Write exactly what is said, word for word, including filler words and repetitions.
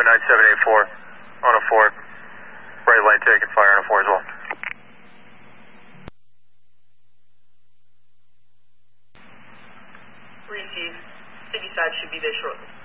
nine seven eight four on a four. Right lane taking fire on a four as well. Receive. City side should be there shortly.